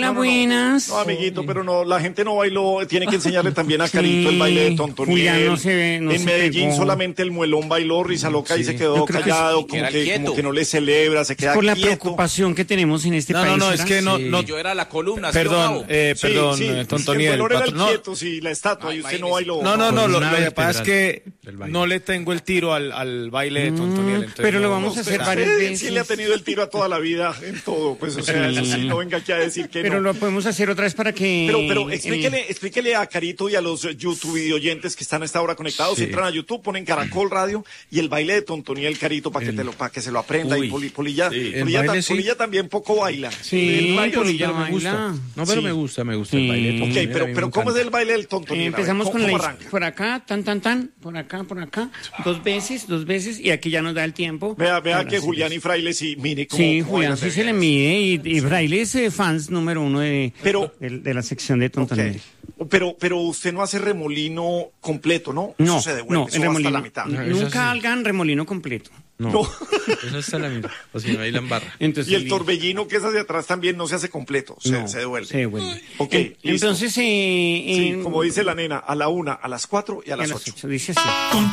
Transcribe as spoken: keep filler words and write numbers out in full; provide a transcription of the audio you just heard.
no, no, buenas. No, amiguito, pero no, la gente no bailó, tiene que enseñarle también a Carito Sí, el baile de Tontoniel. Julián no se ve, no en se Medellín pegó. solamente el muelón bailó, Risa Loca y Sí. se quedó Yo creo que callado, sí, como, era que, quieto. como que no le celebra, se queda Por la quieto. preocupación que tenemos en este No, país. no, no, es ¿será? que no, Sí. no, Yo era la columna, ¿sí, perdón, Gabo? eh, Sí, perdón, sí, eh, es que Tontoniel. el valor era el patro- no, quieto, sí, la estatua, Ah, y usted no imagínese. bailó. No, no, no, lo, Columna lo que pasa es vertebral que del baile. no le tengo el tiro al, al baile de Tontoniel. entonces pero lo no- vamos a hacer Usted- varias usted veces. sí le ha tenido el tiro a toda la vida en todo, pues, o sea, eso sí, no venga aquí a decir que Pero no. lo podemos hacer otra vez para que... Pero, pero eh, explíquele, explíquele a Carito y a los YouTube videoyentes que están a esta hora conectados, Sí. entran a YouTube, ponen Caracol Radio y el baile de Tontoniel Carito para que te lo, para que se lo aprenda. Uy, y Poli- Polilla, sí. El Polilla, baile ta- sí. Polilla también poco baila. Sí, El baile- Polilla Pero me gusta. baila. No, pero Sí. me gusta, me gusta Sí. el baile. de Ok, Tontoniel, a pero, mí me pero ¿cómo es encanta. el baile del Eh, Tontoniel? A ver, empezamos ¿cómo- con la cómo is- arranca? por acá, tan, tan, tan, por acá, por acá, dos veces, dos veces, y aquí ya nos da el tiempo. Vea, vea Ahora que sí. Julián y Fraile sí, mire cómo. Sí, cómo Julián bailan sí de se le bien. mide, y, y Fraile es eh, fans número uno de, Pero- de, de la sección de Tontoniel. Ok. Pero, pero usted no hace remolino completo, ¿no? No, Eso se devuelve, no, eso el va remolino. hasta la mitad. No, eso Nunca sí. hagan remolino completo. No, No. eso está la mitad. O si no, ahí la embarra. Entonces, Y el torbellino que es hacia atrás también no se hace completo, se, no, se devuelve. Se devuelve. Ok, En- listo. Entonces, eh, Sí, en- como dice la nena, a la una, a las cuatro y a a las las ocho. ocho, dice así.